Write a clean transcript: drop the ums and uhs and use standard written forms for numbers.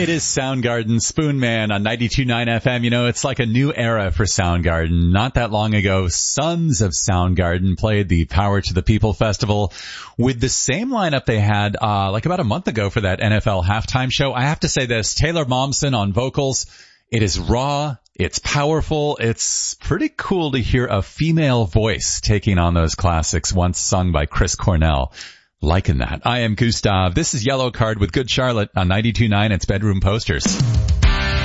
It is Soundgarden, Spoon Man on 92.9 FM. You know, it's like a new era for Soundgarden. Not that long ago, Sons of Soundgarden played the Power to the People Festival with the same lineup they had like about a month ago for that NFL halftime show. I have to say this, Taylor Momsen on vocals. It is raw. It's powerful. It's pretty cool to hear a female voice taking on those classics once sung by Chris Cornell. Liking that. I am Gustav. This is Yellow Card with Good Charlotte on 92.9. It's Bedroom Posters.